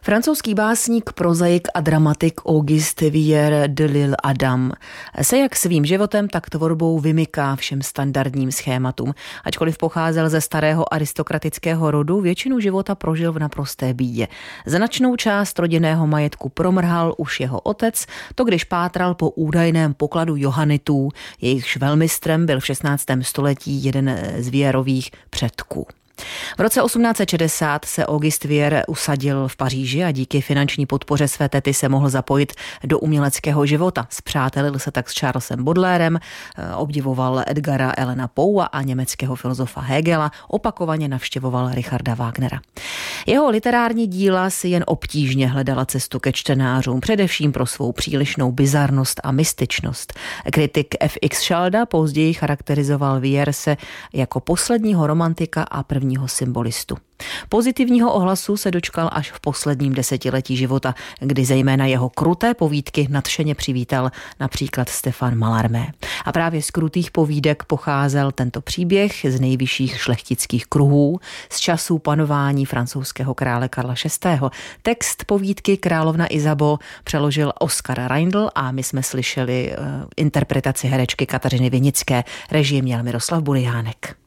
Francouzský básník, prozaik a dramatik Auguste Vier de l'Isle-Adam se jak svým životem, tak tvorbou vymyká všem standardním schématům. Ačkoliv pocházel ze starého aristokratického rodu, většinu života prožil v naprosté bídě. Značnou část rodinného majetku promrhal už jeho otec, to když pátral po údajném pokladu johanitů, jejichž velmistrem byl v 16. století jeden z Vierových předků. V roce 1860 se Auguste Vier usadil v Paříži a díky finanční podpoře své tety se mohl zapojit do uměleckého života. Spřátelil se tak s Charlesem Baudelaireem, obdivoval Edgara Allena Poea a německého filozofa Hegela, opakovaně navštěvoval Richarda Wagnera. Jeho literární díla si jen obtížně hledala cestu ke čtenářům, především pro svou přílišnou bizarnost a mystičnost. Kritik F.X. Schalda později charakterizoval Vierse jako posledního romantika a prvního symbolistu. Pozitivního ohlasu se dočkal až v posledním desetiletí života, kdy zejména jeho kruté povídky nadšeně přivítal například Stéphane Mallarmé. A právě z krutých povídek pocházel tento příběh z nejvyšších šlechtických kruhů z časů panování francouzského krále Karla VI. Text povídky Královna Isabeau přeložil Oskar Reindl a my jsme slyšeli interpretaci herečky Kateřiny Vinické. Režii měl Miroslav Buriánek.